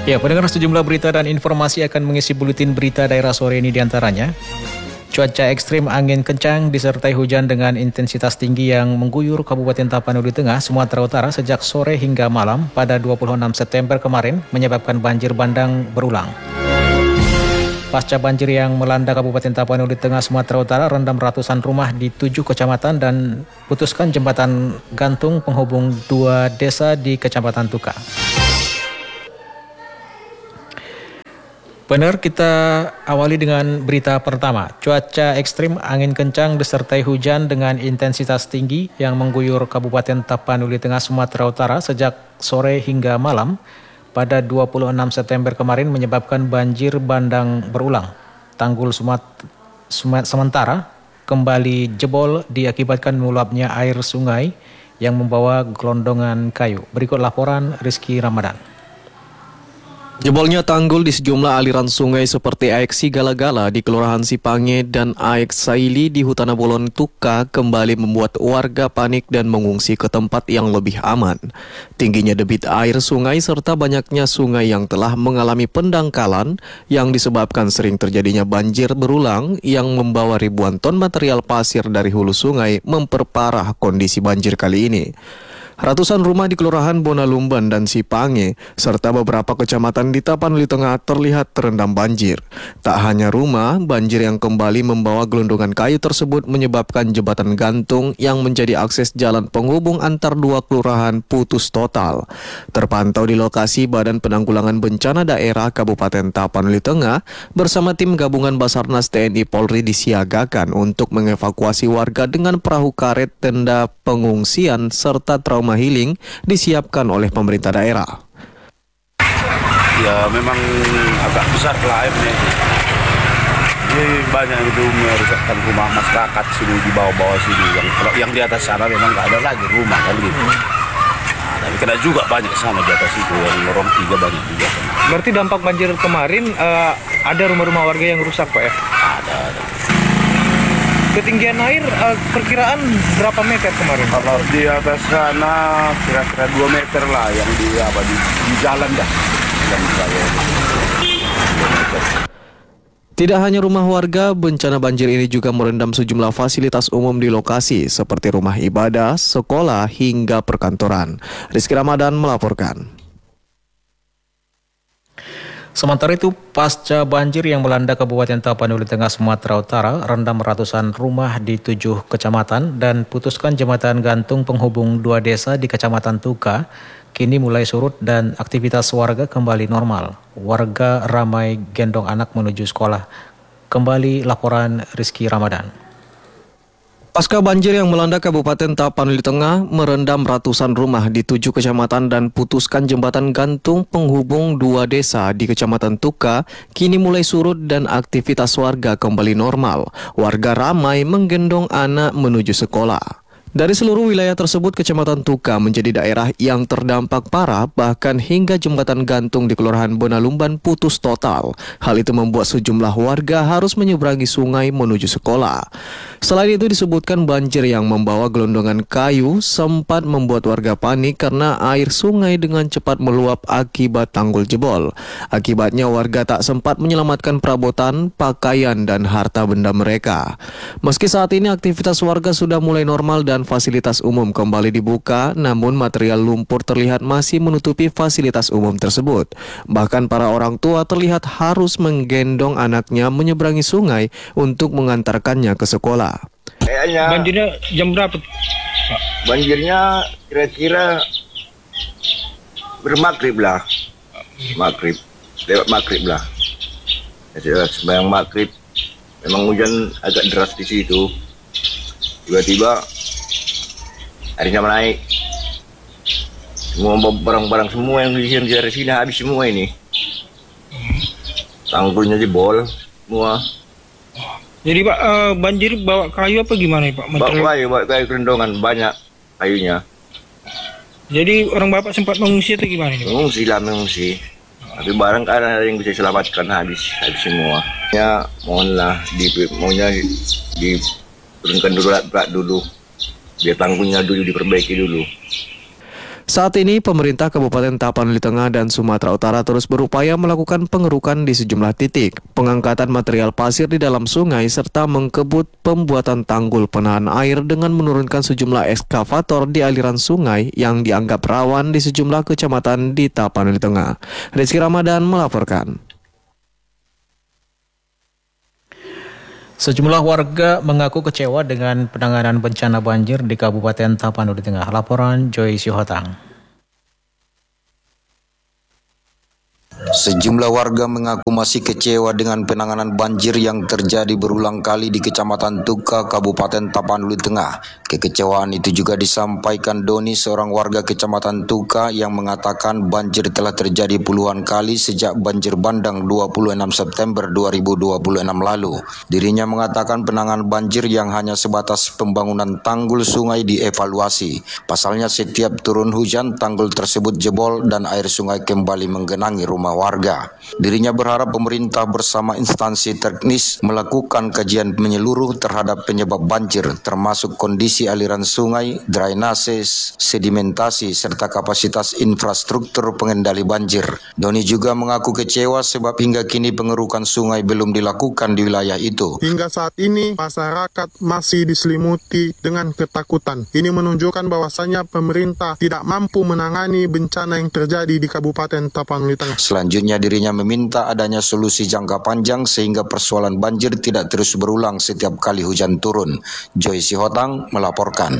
Ya, pendengar, sejumlah berita dan informasi akan mengisi buletin berita daerah sore ini, diantaranya cuaca ekstrim, angin kencang disertai hujan dengan intensitas tinggi yang mengguyur Kabupaten Tapanuli Tengah, Sumatera Utara sejak sore hingga malam pada 26 September kemarin menyebabkan banjir bandang berulang. Pasca banjir yang melanda Kabupaten Tapanuli Tengah, Sumatera Utara, rendam ratusan rumah di 7 kecamatan dan putuskan jembatan gantung penghubung 2 desa di Kecamatan Tuka. Benar, kita awali dengan berita pertama. Cuaca ekstrim, angin kencang disertai hujan dengan intensitas tinggi yang mengguyur Kabupaten Tapanuli Tengah, Sumatera Utara sejak sore hingga malam pada 26 September kemarin menyebabkan banjir bandang berulang. Tanggul sementara kembali jebol diakibatkan meluapnya air sungai yang membawa gelondongan kayu. Berikut laporan Rizky Ramadan. Jebolnya tanggul di sejumlah aliran sungai seperti Aek Sigala-Gala di Kelurahan Sipange dan Aek Saili di Hutana Bolon Tuka kembali membuat warga panik dan mengungsi ke tempat yang lebih aman. Tingginya debit air sungai serta banyaknya sungai yang telah mengalami pendangkalan yang disebabkan sering terjadinya banjir berulang yang membawa ribuan ton material pasir dari hulu sungai memperparah kondisi banjir kali ini. Ratusan rumah di Kelurahan Bonalumban dan Sipange, serta beberapa kecamatan di Tapanuli Tengah terlihat terendam banjir. Tak hanya rumah, banjir yang kembali membawa gelondongan kayu tersebut menyebabkan jembatan gantung yang menjadi akses jalan penghubung antar dua kelurahan putus total. Terpantau di lokasi, Badan Penanggulangan Bencana Daerah Kabupaten Tapanuli Tengah bersama tim gabungan Basarnas TNI Polri disiagakan untuk mengevakuasi warga dengan perahu karet, tenda pengungsian, serta trauma healing disiapkan oleh pemerintah daerah. Ya memang agak besar lah airnya. Jadi banyak itu merusakkan rumah masyarakat sini di bawah-bawah sini. Yang di atas sana memang nggak ada lagi rumah kan gitu. Nah, tapi kena juga banyak sana di atas itu, yang lorong 3 banyak juga. Berarti dampak banjir kemarin ada rumah-rumah warga yang rusak, Pak ya? Ada. Ketinggian air perkiraan berapa meter kemarin? Kalau di atas sana kira-kira 2 meter lah yang di jalan dah. Tidak hanya rumah warga, bencana banjir ini juga merendam sejumlah fasilitas umum di lokasi seperti rumah ibadah, sekolah, hingga perkantoran. Rizky Ramadan melaporkan. Sementara itu, pasca banjir yang melanda Kabupaten Tapanuli Tengah, Sumatera Utara, rendam ratusan rumah di 7 kecamatan dan putuskan jembatan gantung penghubung 2 desa di Kecamatan Tuka kini mulai surut dan aktivitas warga kembali normal. Warga ramai gendong anak menuju sekolah. Kembali laporan Rizky Ramadan. Pasca banjir yang melanda Kabupaten Tapanuli Tengah merendam ratusan rumah di 7 kecamatan dan putuskan jembatan gantung penghubung 2 desa di Kecamatan Tuka kini mulai surut dan aktivitas warga kembali normal. Warga ramai menggendong anak menuju sekolah. Dari seluruh wilayah tersebut, Kecamatan Tuka menjadi daerah yang terdampak parah, bahkan hingga jembatan gantung di Kelurahan Bonalumban putus total. Hal itu membuat sejumlah warga harus menyeberangi sungai menuju sekolah. Selain itu disebutkan banjir yang membawa gelondongan kayu sempat membuat warga panik karena air sungai dengan cepat meluap akibat tanggul jebol. Akibatnya warga tak sempat menyelamatkan perabotan, pakaian, dan harta benda mereka. Meski saat ini aktivitas warga sudah mulai normal dan fasilitas umum kembali dibuka, namun material lumpur terlihat masih menutupi fasilitas umum tersebut. Bahkan para orang tua terlihat harus menggendong anaknya menyeberangi sungai untuk mengantarkannya ke sekolah. Banjirnya jam berapa, Pak? Banjirnya kira-kira bermaghrib lah. Lewat maghrib lah. Sembahyang maghrib. Memang hujan agak deras di situ. Tiba-tiba airnya naik. Semua barang-barang semua yang di sini habis semua ini. Tanggulnya jebol semua. Jadi Pak, banjir bawa kayu apa gimana Pak? Bawa kayu kerendongan banyak kayunya. Jadi orang Bapak sempat mengungsi atau gimana nih? Mengungsi. Tapi barang kan ada yang bisa selamatkan habis semua. Ya mohonlah diturunkan dulu, biar tanggulnya dulu diperbaiki dulu. Saat ini, pemerintah Kabupaten Tapanuli Tengah dan Sumatera Utara terus berupaya melakukan pengerukan di sejumlah titik, pengangkatan material pasir di dalam sungai, serta mengkebut pembuatan tanggul penahan air dengan menurunkan sejumlah ekskavator di aliran sungai yang dianggap rawan di sejumlah kecamatan di Tapanuli Tengah. Rizky Ramadan melaporkan. Sejumlah warga mengaku kecewa dengan penanganan bencana banjir di Kabupaten Tapanuli Tengah. Laporan Joy Sihotang. Sejumlah warga mengaku masih kecewa dengan penanganan banjir yang terjadi berulang kali di Kecamatan Tuka, Kabupaten Tapanuli Tengah. Kekecewaan itu juga disampaikan Doni, seorang warga Kecamatan Tuka yang mengatakan banjir telah terjadi puluhan kali sejak banjir bandang 26 September 2026 lalu. Dirinya mengatakan penanganan banjir yang hanya sebatas pembangunan tanggul sungai dievaluasi. Pasalnya setiap turun hujan tanggul tersebut jebol dan air sungai kembali menggenangi rumah warga. Dirinya berharap pemerintah bersama instansi teknis melakukan kajian menyeluruh terhadap penyebab banjir, termasuk kondisi aliran sungai, drainase, sedimentasi, serta kapasitas infrastruktur pengendali banjir. Doni juga mengaku kecewa sebab hingga kini pengerukan sungai belum dilakukan di wilayah itu. Hingga saat ini, masyarakat masih diselimuti dengan ketakutan. Ini menunjukkan bahwasannya pemerintah tidak mampu menangani bencana yang terjadi di Kabupaten Tapanuli Tengah. Selanjutnya dirinya meminta adanya solusi jangka panjang sehingga persoalan banjir tidak terus berulang setiap kali hujan turun. Joy Sihotang melaporkan.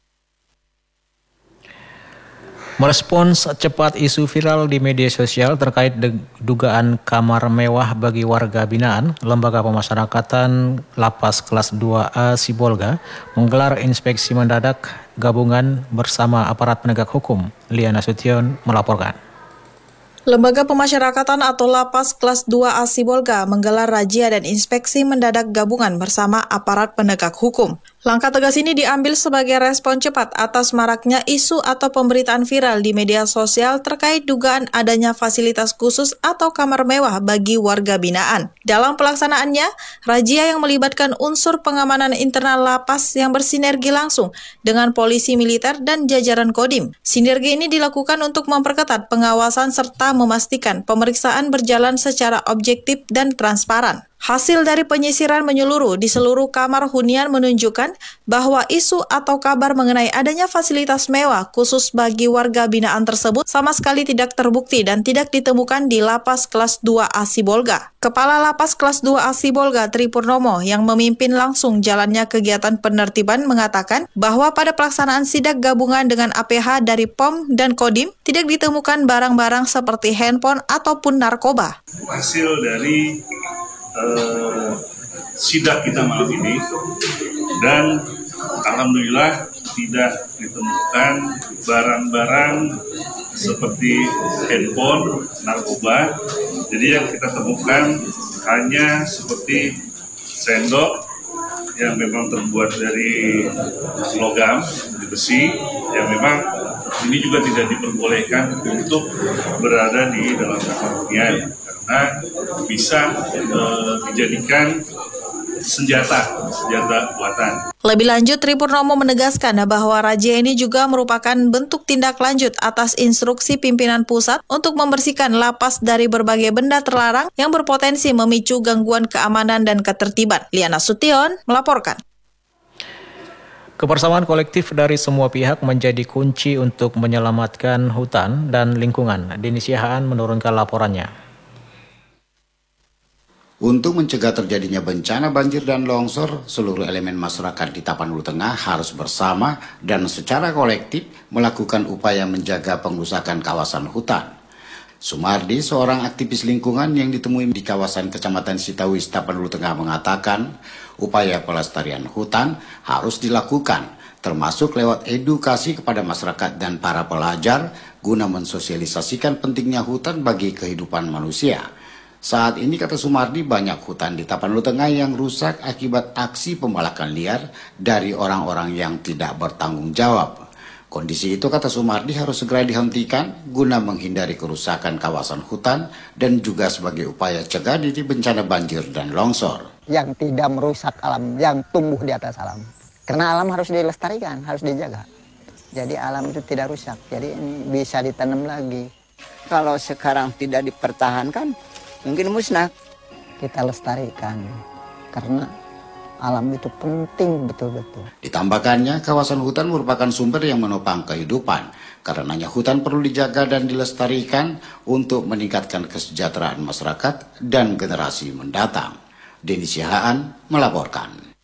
Merespons cepat isu viral di media sosial terkait dugaan kamar mewah bagi warga binaan, Lembaga Pemasyarakatan Lapas Kelas 2A Sibolga menggelar inspeksi mendadak gabungan bersama aparat penegak hukum. Liana Sution melaporkan. Lembaga Pemasyarakatan atau Lapas Kelas 2A Sibolga menggelar razia dan inspeksi mendadak gabungan bersama aparat penegak hukum. Langkah tegas ini diambil sebagai respon cepat atas maraknya isu atau pemberitaan viral di media sosial terkait dugaan adanya fasilitas khusus atau kamar mewah bagi warga binaan. Dalam pelaksanaannya, razia yang melibatkan unsur pengamanan internal lapas yang bersinergi langsung dengan polisi militer dan jajaran Kodim. Sinergi ini dilakukan untuk memperketat pengawasan serta memastikan pemeriksaan berjalan secara objektif dan transparan. Hasil dari penyisiran menyeluruh di seluruh kamar hunian menunjukkan bahwa isu atau kabar mengenai adanya fasilitas mewah khusus bagi warga binaan tersebut sama sekali tidak terbukti dan tidak ditemukan di Lapas Kelas 2A Sibolga. Kepala Lapas Kelas 2A Sibolga Tri Purnomo yang memimpin langsung jalannya kegiatan penertiban mengatakan bahwa pada pelaksanaan sidak gabungan dengan APH dari POM dan Kodim tidak ditemukan barang-barang seperti handphone ataupun narkoba. Hasil dari sidak kita malam ini, dan alhamdulillah tidak ditemukan barang-barang seperti handphone, narkoba. Jadi yang kita temukan hanya seperti sendok yang memang terbuat dari logam, dari besi, yang memang ini juga tidak diperbolehkan untuk berada di dalam kamar hunian karena bisa dijadikan senjata buatan. Lebih lanjut, Tri Purnomo menegaskan bahwa razia ini juga merupakan bentuk tindak lanjut atas instruksi pimpinan pusat untuk membersihkan lapas dari berbagai benda terlarang yang berpotensi memicu gangguan keamanan dan ketertiban. Liana Sution melaporkan. Kebersamaan kolektif dari semua pihak menjadi kunci untuk menyelamatkan hutan dan lingkungan. Deni Siahaan menurunkan laporannya. Untuk mencegah terjadinya bencana banjir dan longsor, seluruh elemen masyarakat di Tapanuli Tengah harus bersama dan secara kolektif melakukan upaya menjaga pengerusakan kawasan hutan. Sumardi, seorang aktivis lingkungan yang ditemui di kawasan Kecamatan Sitawis, Tapanuli Tengah mengatakan, upaya pelestarian hutan harus dilakukan, termasuk lewat edukasi kepada masyarakat dan para pelajar guna mensosialisasikan pentingnya hutan bagi kehidupan manusia. Saat ini, kata Sumardi, banyak hutan di Tapanuli Tengah yang rusak akibat aksi pembalakan liar dari orang-orang yang tidak bertanggung jawab. Kondisi itu, kata Sumardi, harus segera dihentikan guna menghindari kerusakan kawasan hutan dan juga sebagai upaya cegah dini bencana banjir dan longsor. Yang tidak merusak alam, yang tumbuh di atas alam. Karena alam harus dilestarikan, harus dijaga. Jadi alam itu tidak rusak, jadi ini bisa ditanam lagi. Kalau sekarang tidak dipertahankan, mungkin musnah. Kita lestarikan, karena alam itu penting betul-betul. Ditambahkannya, kawasan hutan merupakan sumber yang menopang kehidupan. Karenanya hutan perlu dijaga dan dilestarikan untuk meningkatkan kesejahteraan masyarakat dan generasi mendatang. Denny Sihaan melaporkan.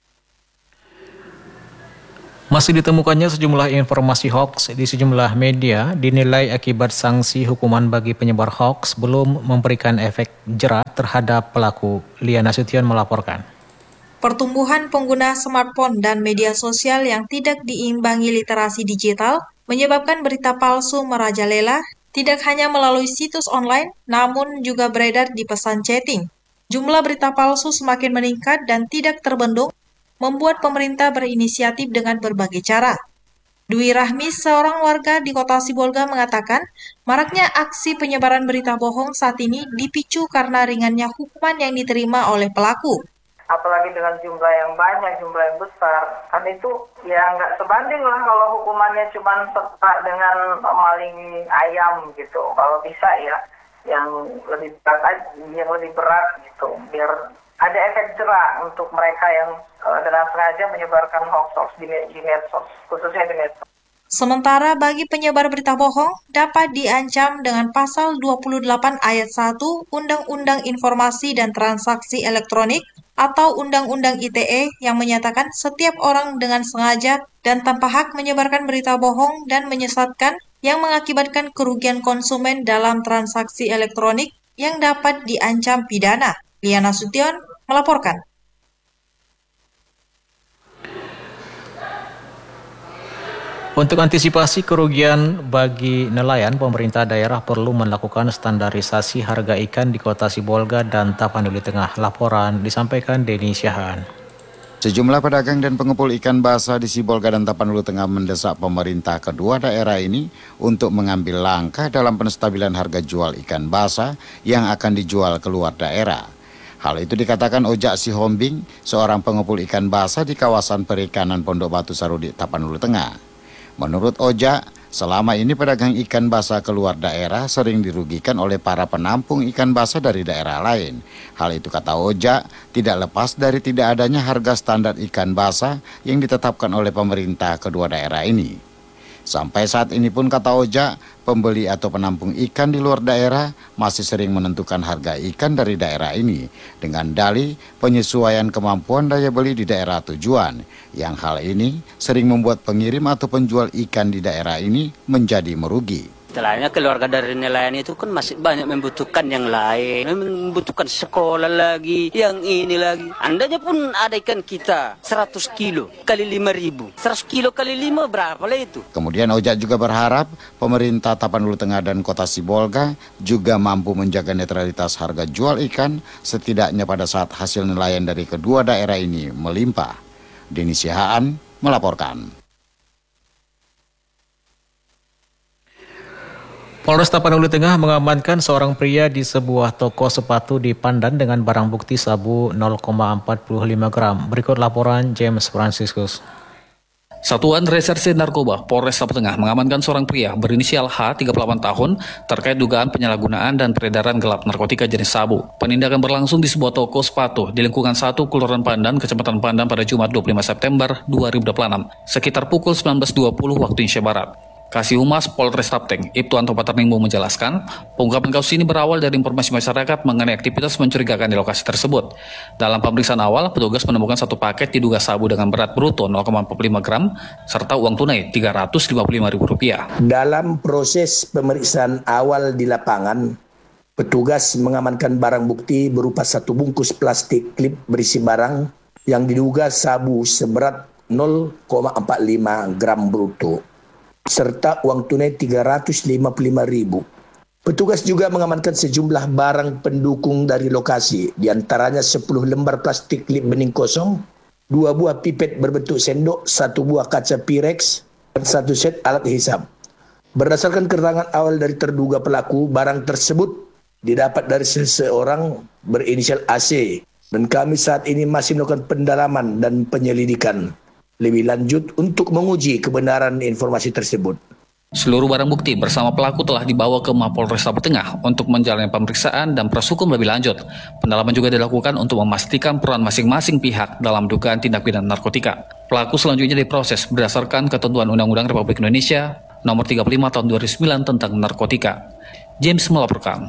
Masih ditemukannya sejumlah informasi hoax di sejumlah media dinilai akibat sanksi hukuman bagi penyebar hoax belum memberikan efek jera terhadap pelaku. Liana Sution melaporkan. Pertumbuhan pengguna smartphone dan media sosial yang tidak diimbangi literasi digital menyebabkan berita palsu merajalela tidak hanya melalui situs online, namun juga beredar di pesan chatting. Jumlah berita palsu semakin meningkat dan tidak terbendung, membuat pemerintah berinisiatif dengan berbagai cara. Dwi Rahmi, seorang warga di Kota Sibolga, mengatakan maraknya aksi penyebaran berita bohong saat ini dipicu karena ringannya hukuman yang diterima oleh pelaku. Apalagi dengan jumlah yang banyak, jumlah yang besar, kan itu ya nggak sebanding lah kalau hukumannya cuma setara dengan maling ayam gitu. Kalau bisa ya yang lebih berat gitu, biar ada efek jera untuk mereka yang dengan sengaja menyebarkan hoax di medsos, khususnya di medsos. Sementara bagi penyebar berita bohong dapat diancam dengan pasal 28 ayat 1 Undang-Undang Informasi dan Transaksi Elektronik atau Undang-Undang ITE yang menyatakan setiap orang dengan sengaja dan tanpa hak menyebarkan berita bohong dan menyesatkan yang mengakibatkan kerugian konsumen dalam transaksi elektronik yang dapat diancam pidana. Liana Sution melaporkan. Untuk antisipasi kerugian bagi nelayan, pemerintah daerah perlu melakukan standarisasi harga ikan di Kota Sibolga dan Tapanuli Tengah. Laporan disampaikan Denny Sihaan. Sejumlah pedagang dan pengepul ikan basah di Sibolga dan Tapanuli Tengah mendesak pemerintah kedua daerah ini untuk mengambil langkah dalam penstabilan harga jual ikan basah yang akan dijual keluar daerah. Hal itu dikatakan Ojak Sihombing, seorang pengepul ikan basah di kawasan perikanan Pondok Batu Sarudi, Tapanuli Tengah. Menurut Ojak, selama ini pedagang ikan basah keluar daerah sering dirugikan oleh para penampung ikan basah dari daerah lain. Hal itu, kata Ojak, tidak lepas dari tidak adanya harga standar ikan basah yang ditetapkan oleh pemerintah kedua daerah ini. Sampai saat ini pun, kata Ojak, pembeli atau penampung ikan di luar daerah masih sering menentukan harga ikan dari daerah ini dengan dalih penyesuaian kemampuan daya beli di daerah tujuan, yang hal ini sering membuat pengirim atau penjual ikan di daerah ini menjadi merugi. Setelahnya keluarga dari nelayan itu kan masih banyak membutuhkan yang lain, membutuhkan sekolah lagi, yang ini lagi. Andanya pun ada ikan kita 100 kilo kali 5.000, 100 kilo kali 5 berapa lah itu. Kemudian Ojak juga berharap pemerintah Tapanuli Tengah dan Kota Sibolga juga mampu menjaga netralitas harga jual ikan setidaknya pada saat hasil nelayan dari kedua daerah ini melimpah. Denny Sihaan melaporkan. Polres Tapanuli Tengah mengamankan seorang pria di sebuah toko sepatu di Pandan dengan barang bukti sabu 0,45 gram. Berikut laporan James Franciscus. Satuan Reserse Narkoba Polres Tapanuli Tengah mengamankan seorang pria berinisial H, 38 tahun, terkait dugaan penyalahgunaan dan peredaran gelap narkotika jenis sabu. Penindakan berlangsung di sebuah toko sepatu di lingkungan 1 Kelurahan Pandan, Kecamatan Pandan pada Jumat 25 September 2026, sekitar pukul 19.20 waktu Indonesia Barat. Kasih Humas Polres Tapteng, Ibtu Anto Patarningbo menjelaskan, pengungkapan kasus ini berawal dari informasi masyarakat mengenai aktivitas mencurigakan di lokasi tersebut. Dalam pemeriksaan awal, petugas menemukan satu paket diduga sabu dengan berat bruto 0,45 gram, serta uang tunai Rp355.000. Dalam proses pemeriksaan awal di lapangan, petugas mengamankan barang bukti berupa satu bungkus plastik klip berisi barang yang diduga sabu seberat 0,45 gram bruto, serta uang tunai Rp355.000. Petugas juga mengamankan sejumlah barang pendukung dari lokasi, diantaranya 10 lembar plastik klip bening kosong, 2 buah pipet berbentuk sendok, 1 buah kaca Pirex, dan 1 set alat hisap. Berdasarkan keterangan awal dari terduga pelaku, barang tersebut didapat dari seseorang berinisial AC, dan kami saat ini masih melakukan pendalaman dan penyelidikan. lebih lanjut untuk menguji kebenaran informasi tersebut. Seluruh barang bukti bersama pelaku telah dibawa ke Mapolres Lombok Tengah untuk menjalani pemeriksaan dan proses hukum lebih lanjut. Pendalaman juga dilakukan untuk memastikan peran masing-masing pihak dalam dugaan tindak pidana narkotika. Pelaku selanjutnya diproses berdasarkan ketentuan Undang-Undang Republik Indonesia Nomor 35 Tahun 2009 tentang narkotika. James melaporkan.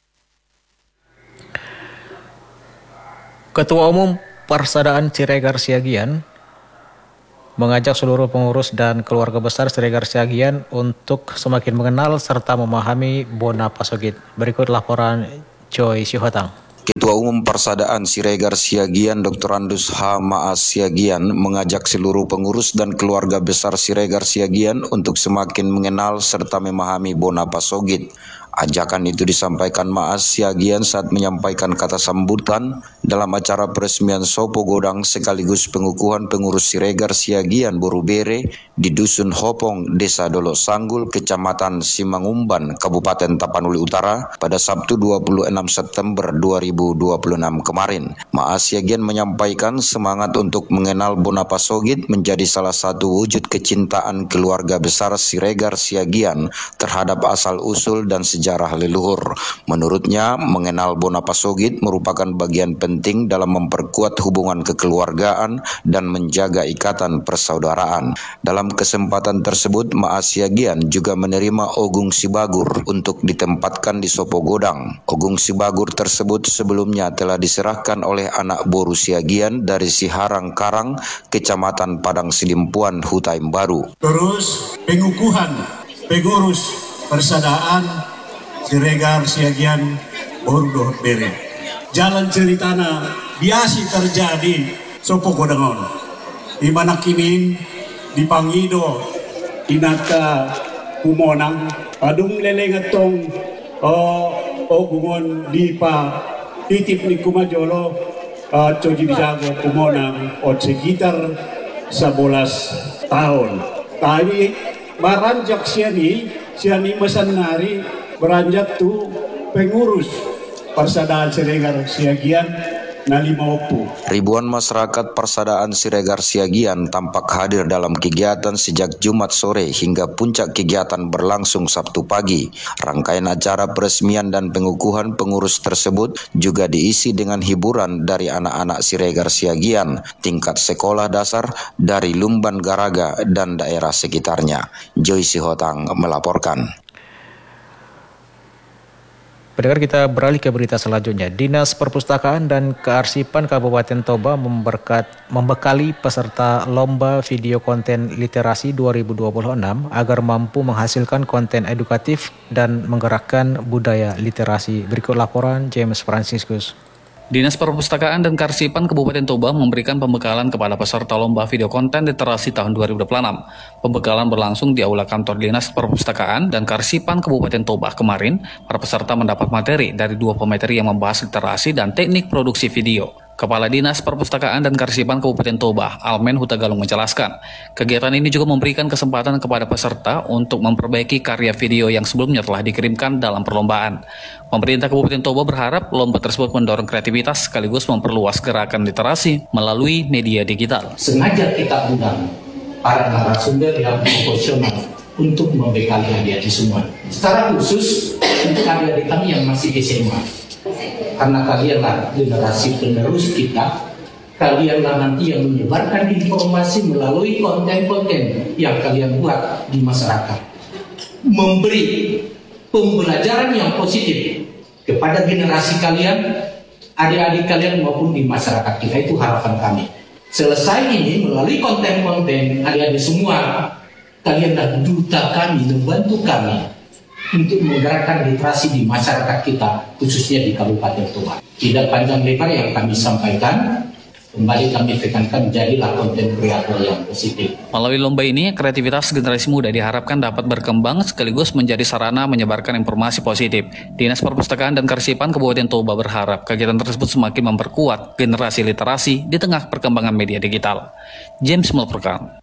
Ketua Umum Persaudaraan Siregar Siagian mengajak seluruh pengurus dan keluarga besar Siregar Siagian untuk semakin mengenal serta memahami Bona Pasogit. Berikut laporan Joy Sihotang. Ketua Umum Persaudaraan Siregar Siagian Dr. Andus H. Maas Siagian mengajak seluruh pengurus dan keluarga besar Siregar Siagian untuk semakin mengenal serta memahami Bona Pasogit. Ajakan itu disampaikan Maas Siagian saat menyampaikan kata sambutan dalam acara peresmian Sopo Godang sekaligus pengukuhan pengurus Siregar Siagian Borubere di Dusun Hopong, Desa Dolok Sanggul, Kecamatan Simangumban, Kabupaten Tapanuli Utara pada Sabtu 26 September 2026 kemarin. Maas Siagian menyampaikan semangat untuk mengenal Bona Pasogit menjadi salah satu wujud kecintaan keluarga besar Siregar Siagian terhadap asal-usul dan sejarah leluhur. Menurutnya, mengenal Bona Pasogit merupakan bagian penting dalam memperkuat hubungan kekeluargaan dan menjaga ikatan persaudaraan. Dalam kesempatan tersebut, Maas Siagian juga menerima Ogung Sibagur untuk ditempatkan di Sopo Godang. Ogung Sibagur tersebut sebelumnya telah diserahkan oleh anak Boru Siagian dari Siharang Karang, Kecamatan Padang Sidimpuan, Hutaim Baru. Terus pengukuhan pengurus Persaudaraan Siregar Siagian Borubere. Jalan ceritana biasa terjadi Sopo Godangon, di mana kini di Pangido, Inaka Kumonang, Padung Lelengatong, Ogungon di Pa, titip ni Kumajolo, Coji Bijago Kumonang, o sekitar 11 tahun. Tapi baranjak siani mesanari beranjak tu pengurus Persaudaraan Siregar Siagian na 50. Ribuan masyarakat Persaudaraan Siregar Siagian tampak hadir dalam kegiatan sejak Jumat sore hingga puncak kegiatan berlangsung Sabtu pagi. Rangkaian acara peresmian dan pengukuhan pengurus tersebut juga diisi dengan hiburan dari anak-anak Siregar Siagian tingkat sekolah dasar dari Lumban Garaga dan daerah sekitarnya. Joy Sihotang melaporkan. Pendengar, kita beralih ke berita selanjutnya. Dinas Perpustakaan dan Kearsipan Kabupaten Toba membekali peserta Lomba Video Konten Literasi 2026 agar mampu menghasilkan konten edukatif dan menggerakkan budaya literasi. Berikut laporan James Franciscus. Dinas Perpustakaan dan Kearsipan Kabupaten Toba memberikan pembekalan kepada peserta Lomba Video Konten Literasi tahun 2026. Pembekalan berlangsung di Aula Kantor Dinas Perpustakaan dan Kearsipan Kabupaten Toba kemarin. Para peserta mendapat materi dari 2 pemateri yang membahas literasi dan teknik produksi video. Kepala Dinas Perpustakaan dan Kearsipan Kabupaten Toba, Almen Hutagalung menjelaskan, kegiatan ini juga memberikan kesempatan kepada peserta untuk memperbaiki karya video yang sebelumnya telah dikirimkan dalam perlombaan. Pemerintah Kabupaten Toba berharap lomba tersebut mendorong kreativitas sekaligus memperluas gerakan literasi melalui media digital. Sengaja kita undang para narasumber yang profesional untuk membekali adik-adik semua. Secara khusus untuk adik-adik kami yang masih SMA. Karena kalianlah generasi penerus kita, kalianlah nanti yang menyebarkan informasi melalui konten-konten yang kalian buat di masyarakat. Memberi pembelajaran yang positif kepada generasi kalian, adik-adik kalian maupun di masyarakat kita, itu harapan kami. Selesai ini melalui konten-konten adik-adik semua, kalianlah duta kami, membantu kami untuk menggerakkan literasi di masyarakat kita, khususnya di Kabupaten Toba. Tidak panjang lebar yang kami sampaikan, kembali kami tekankan, jadilah konten kreator yang positif. Melalui lomba ini, kreativitas generasi muda diharapkan dapat berkembang sekaligus menjadi sarana menyebarkan informasi positif. Dinas Perpustakaan dan Kearsipan Kabupaten Toba berharap kegiatan tersebut semakin memperkuat generasi literasi di tengah perkembangan media digital. James melaporkan.